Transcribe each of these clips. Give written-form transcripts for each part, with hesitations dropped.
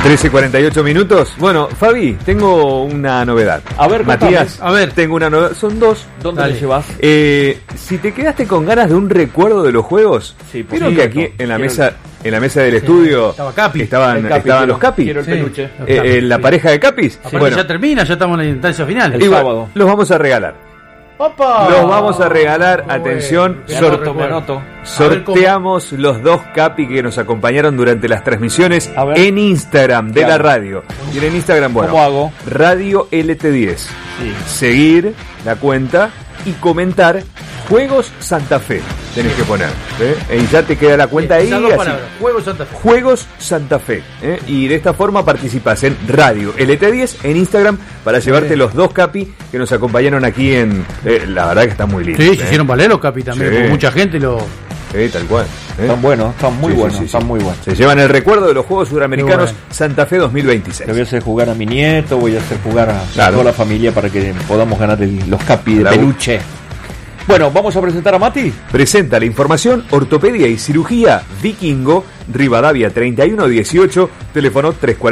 13:48 minutos. Bueno, Fabi, tengo una novedad. A ver, Matías, a ver, tengo una novedad. Son dos. ¿Dónde le llevas? Si te quedaste con ganas de un recuerdo de los juegos, sí, vieron que aquí en la mesa del estudio estaban los Capi. Quiero el peluche. La pareja de Capis. Sí. Bueno, ya termina, ya estamos en la instancia final. El sábado. Los vamos a regalar. ¡Opa! Los vamos a regalar, atención, me anoto. sorteamos los dos Capi que nos acompañaron durante las transmisiones en Instagram de la radio. Y en Instagram, bueno, ¿cómo hago? Radio LT10. Sí. Seguir la cuenta y comentar Juegos Santa Fe. Tenés que poner, y ya te queda la cuenta ahí. Juegos Santa Fe. Juegos Santa Fe. Y de esta forma participas en Radio LT10 en Instagram para llevarte los dos Capi que nos acompañaron aquí en... la verdad que está muy lindo. Sí, se hicieron valer los Capi también, porque mucha gente lo... Tal cual. Están buenos, están muy buenos, están muy buenos. Se llevan el recuerdo de los Juegos Suramericanos Santa Fe 2026. Le voy a hacer jugar a mi nieto, voy a hacer jugar a toda la familia para que podamos ganar los Capi de peluche. Bueno, ¿vamos a presentar a Mati? Presenta la información Ortopedia y Cirugía Vikingo, Rivadavia 3118, teléfono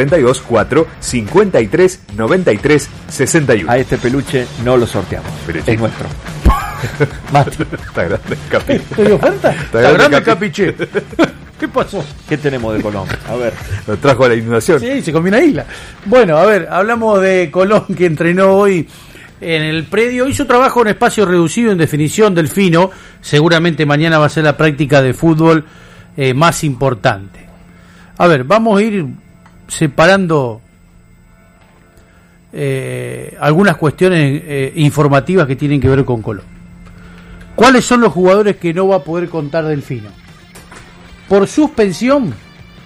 342-453-9361. A este peluche no lo sorteamos, es nuestro. Mati. Está grande, Capi. ¿Te dio oferta? Está grande, Capiche. ¿Qué pasó? ¿Qué tenemos de Colón? A ver. Lo trajo a la inundación. Sí, se comió una isla. Bueno, a ver, hablamos de Colón, que entrenó hoy en el predio, hizo trabajo en espacio reducido en definición Delfino. Seguramente mañana va a ser la práctica de fútbol más importante. A ver, vamos a ir separando algunas cuestiones informativas que tienen que ver con Colón. ¿Cuáles son los jugadores que no va a poder contar Delfino? Por suspensión,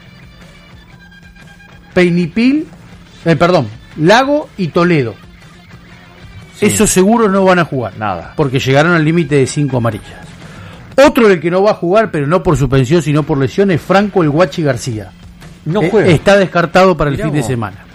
Lago y Toledo. Sí. Esos seguros no van a jugar. Nada. Porque llegaron al límite de 5 amarillas. Otro del que no va a jugar, pero no por suspensión, sino por lesión, es Franco el Guachi García. No juega. Está descartado para el fin de semana.